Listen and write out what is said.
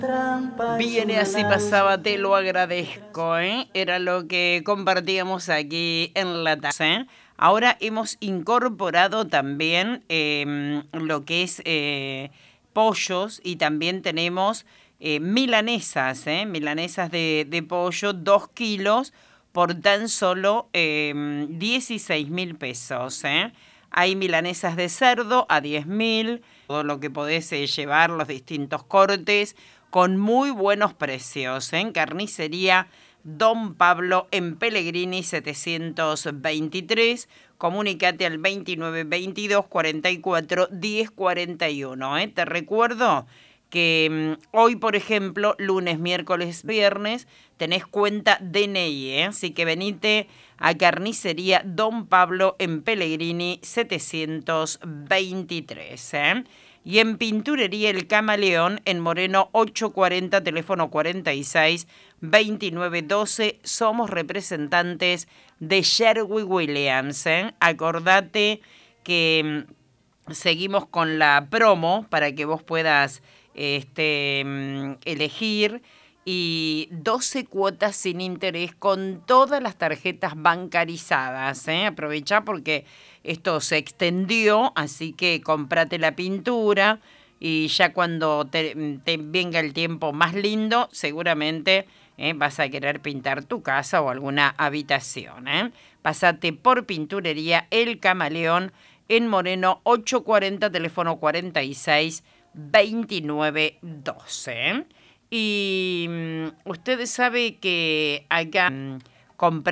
Viene así pasaba, te lo agradezco, ¿eh? Era lo que compartíamos aquí en la tarde. ¿Eh? Ahora hemos incorporado también lo que es pollos y también tenemos milanesas, milanesas de pollo, 2 kilos por tan solo 16.000 pesos. ¿Eh? Hay milanesas de cerdo a 10.000, todo lo que podés llevar, los distintos cortes, con muy buenos precios. En Carnicería Don Pablo en Pellegrini 723. Comunicate al 2922 44 10 41. Te recuerdo que hoy, por ejemplo, lunes, miércoles, viernes, tenés cuenta DNI, así que venite a Carnicería Don Pablo en Pellegrini 723. Y en Pinturería El Camaleón en Moreno 840, teléfono 46 29 12. Somos representantes de Sherwin Williams. Acordate que seguimos con la promo para que vos puedas elegir, y 12 cuotas sin interés con todas las tarjetas bancarizadas. Aprovechá porque esto se extendió, así que comprate la pintura y ya cuando te venga el tiempo más lindo, seguramente vas a querer pintar tu casa o alguna habitación. Pásate por Pinturería El Camaleón en Moreno 840, teléfono 46 29 12. Y ustedes saben que acá comprar